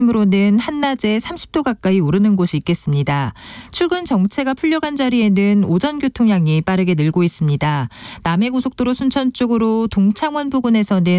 으로는 한낮에 30도 가까이 오르는 곳이 있겠습니다. 출근 정체가 풀려간 자리에는 오전 교통량이 빠르게 늘고 있습니다. 남해고속도로 순천 쪽으로 동창원 부근에서는